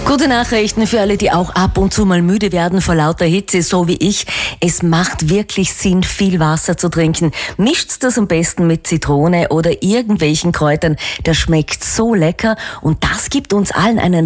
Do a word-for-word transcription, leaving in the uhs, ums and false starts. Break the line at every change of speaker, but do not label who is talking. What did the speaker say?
Gute Nachrichten für alle, die auch ab und zu mal müde werden vor lauter Hitze, so wie ich. Es macht wirklich Sinn, viel Wasser zu trinken. Mischt das am besten mit Zitrone oder irgendwelchen Kräutern. Das schmeckt so lecker und das gibt uns allen einen